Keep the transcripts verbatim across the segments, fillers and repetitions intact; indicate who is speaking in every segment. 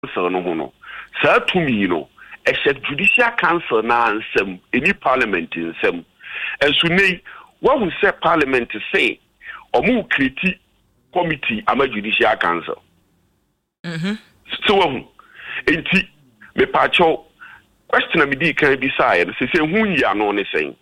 Speaker 1: council no ho no saa tumi no e judicial council na ansem any parliament nsem enso nei what we say parliament say omu create committee ama judicial council
Speaker 2: mhm
Speaker 1: so who enti me pacho question me di kan bi say no say hu ya no ne sen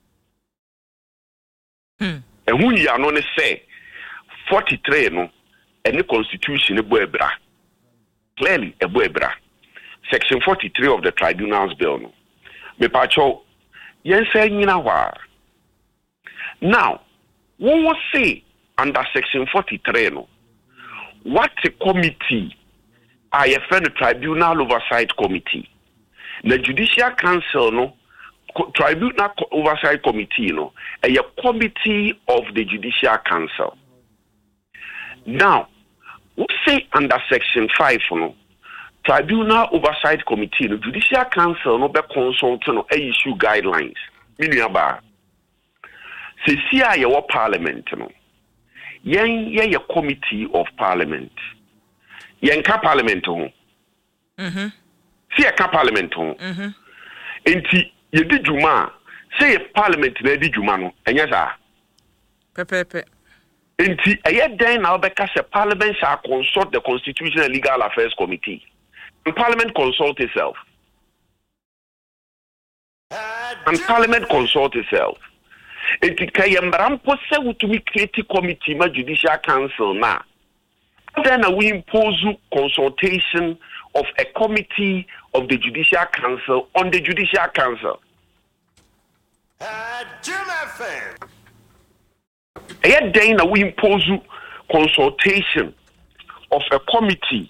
Speaker 2: hmm
Speaker 1: e hu ya no ne say forty-three no any constitution e bo ebra clearly e bo ebra section forty-three of the tribunals bill no me pacho yen say nyina wa now what was say under section forty-three no what a committee I a friend tribunal oversight committee the judicial council no tribunal oversight committee no a committee of the judicial council. Now we say under section five no tribunal oversight committee no judicial council no be consult no issue guidelines meaning about say see your parliament no yen ye committee of parliament yen ka parliament ho
Speaker 2: mhm
Speaker 1: see ka parliament ho
Speaker 2: mhm
Speaker 1: enti ye di juma say parliament na di juma no enya za
Speaker 2: pepepe
Speaker 1: enti aye den na obeka say parliament shall consult the constitutional and legal affairs committee and parliament consult itself and parliament consult itself. Enti kayembram pose wutumi create committee ma judicial council na then we impose consultation of a committee of the judicial council on the judicial council. Uh, then we impose consultation of a committee